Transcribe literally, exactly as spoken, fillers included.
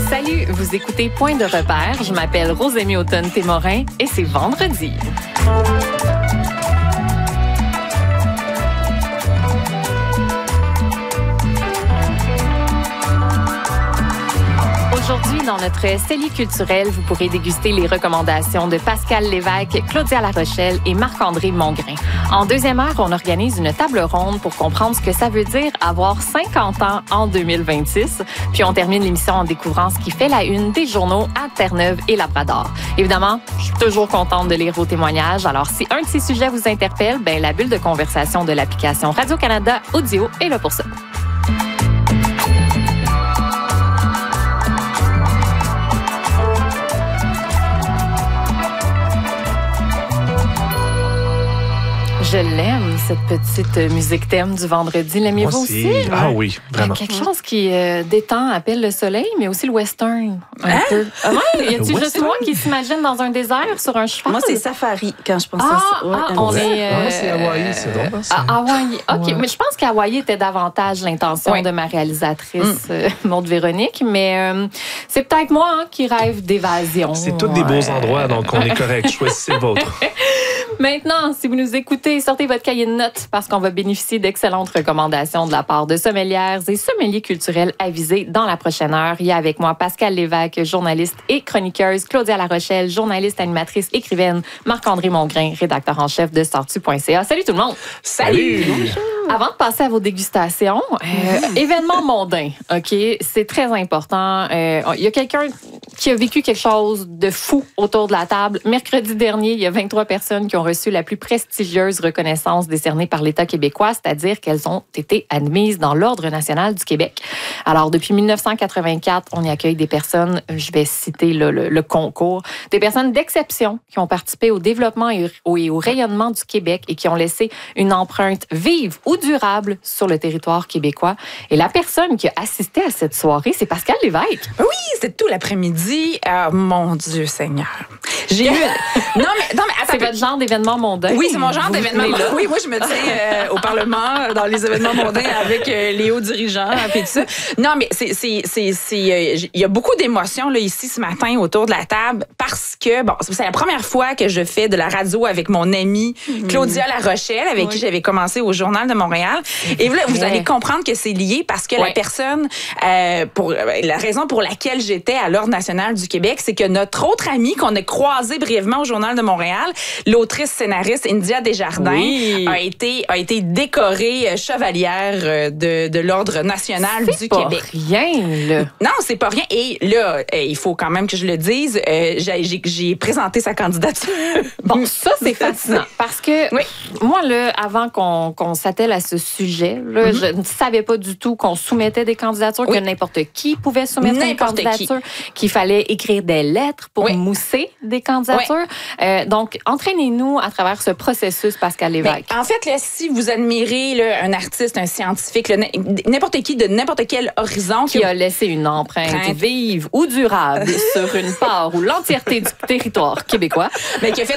Salut, vous écoutez Point de repère. Je m'appelle Rosémie Automne-Témorin et c'est vendredi. Aujourd'hui, dans notre série culturelle, vous pourrez déguster les recommandations de Pascal Lévesque, Claudia Larochelle et Marc-André Mongrain. En deuxième heure, on organise une table ronde pour comprendre ce que ça veut dire avoir cinquante ans en deux mille vingt-six. Puis on termine l'émission en découvrant ce qui fait la une des journaux à Terre-Neuve et Labrador. Évidemment, je suis toujours contente de lire vos témoignages. Alors, si un de ces sujets vous interpelle, ben la bulle de conversation de l'application Radio-Canada Audio est là pour ça. Je l'aime, cette petite musique thème du vendredi. L'aimez-vous Moi aussi? aussi? Ah oui, vraiment. Quelque chose qui euh, détend, appelle le soleil, mais aussi le western. Un hein? peu. Ah ouais, y a-t-il juste moi qui s'imagine dans un désert sur un cheval? Moi, c'est safari quand je pense ah, à ça. Ouais, ah, on est, euh, ah, c'est Hawaï, c'est drôle. Hein, ah, Hawaï, OK. Ouais. Mais je pense qu'Hawaï était davantage l'intention ouais. de ma réalisatrice, mm. euh, Maude Véronique. Mais euh, c'est peut-être moi hein, qui rêve d'évasion. C'est tous des beaux endroits, donc on est correct. Choisissez le vôtre. Maintenant, si vous nous écoutez, sortez votre cahier de notes parce qu'on va bénéficier d'excellentes recommandations de la part de sommelières et sommeliers culturels avisés dans la prochaine heure. Il y a avec moi Pascal Lévesque, journaliste et chroniqueuse, Claudia Larochelle, journaliste, animatrice, écrivaine, Marc-André Mongrain, rédacteur en chef de sortu point c a. Salut tout le monde! Salut! Bonjour. Avant de passer à vos dégustations, euh, événement mondain, OK? C'est très important. Euh, il y a quelqu'un qui a vécu quelque chose de fou autour de la table. Mercredi dernier, il y a vingt-trois personnes qui ont reçu la plus prestigieuse reconnaissance décernée par l'État québécois, c'est-à-dire qu'elles ont été admises dans l'Ordre national du Québec. Alors, depuis dix-neuf cent quatre-vingt-quatre, on y accueille des personnes, je vais citer le, le, le concours, des personnes d'exception qui ont participé au développement et au, et au rayonnement du Québec et qui ont laissé une empreinte vive ou durable sur le territoire québécois. Et la personne qui a assisté à cette soirée, c'est Pascal Lévesque. Oui, c'était tout l'après-midi. Oh, mon Dieu Seigneur. J'ai eu... Non, mais, non, mais attends. C'est votre genre d'événement mondain. Oui, c'est mon genre d'événement mondain. Oui, moi, je me tiens euh, au Parlement, dans les événements mondains avec euh, les hauts dirigeants et tout ça. Non, mais c'est... c'est, c'est, c'est euh, il y a beaucoup d'émotions là, ici ce matin autour de la table parce que, bon, c'est la première fois que je fais de la radio avec mon amie Claudia Larochelle, avec oui. qui j'avais commencé au Journal de Montréal. Et là, vous allez comprendre que c'est lié parce que ouais. la personne, euh, pour la raison pour laquelle j'étais à l'Ordre national du Québec, c'est que notre autre amie qu'on a croisée brièvement au Journal de Montréal, l'autrice scénariste India Desjardins, oui. a été a été décorée chevalière de, de l'Ordre national c'est du pas Québec. Rien, là. Non, c'est pas rien. Et là, il faut quand même que je le dise, euh, j'ai, j'ai, j'ai présenté sa candidature. Bon, ça, c'est fascinant parce que oui. moi, là, avant qu'on, qu'on s'attelle à ce sujet, là, mm-hmm. je ne savais pas du tout qu'on soumettait des candidatures, oui. que n'importe qui pouvait soumettre n'importe une candidature, qui. qu'il fallait écrire des lettres pour oui. mousser des candidatures. Oui. Euh, donc, entraînez-nous à travers ce processus, Pascal Lévesque. Ben, en fait, là, si vous admirez là, un artiste, un scientifique, là, n'importe qui de n'importe quel horizon qui a laissé une empreinte Print. vive ou durable sur une part ou l'entièreté du territoire québécois, mais qui a fait